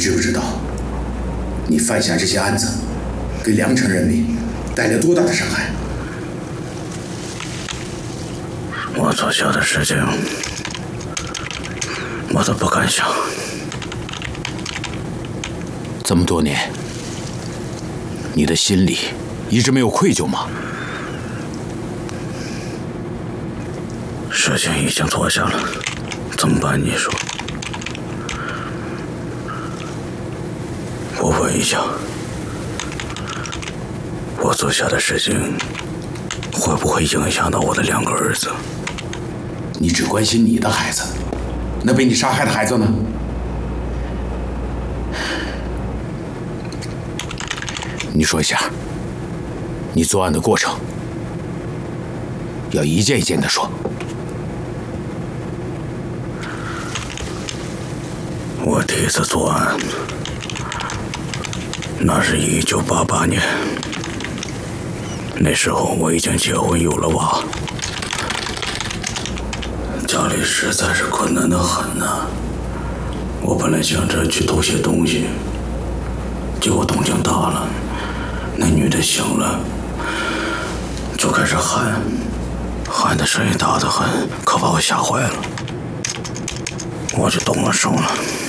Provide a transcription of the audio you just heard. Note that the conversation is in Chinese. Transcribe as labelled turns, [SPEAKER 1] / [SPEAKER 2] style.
[SPEAKER 1] 知不知道，你犯下这些案子，给良城人民带来多大的伤害？
[SPEAKER 2] 我做下的事情，我都不敢想。
[SPEAKER 1] 这么多年，你的心里一直没有愧疚吗？
[SPEAKER 2] 事情已经做下了，怎么办？你说？我问一下，我做下的事情会不会影响到我的2个儿子？
[SPEAKER 1] 你只关心你的孩子，那被你杀害的孩子呢？你说一下，你作案的过程，要一件一件的说。
[SPEAKER 2] 我第一次作案，那是1988年，那时候我已经结婚有了娃，家里实在是困难的很呐。我本来想着去偷些东西，结果动静大了，那女的醒了，就开始喊的声音大得很，可把我吓坏了，我就动了手了。